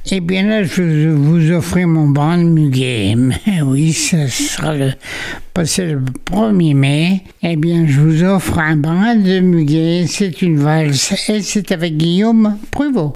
Eh bien là, je vais vous offrir mon brin de muguet. Mais oui, ça sera passé le 1er mai. Eh bien, je vous offre un brin de muguet. C'est une valse et c'est avec Guillaume Pruvot.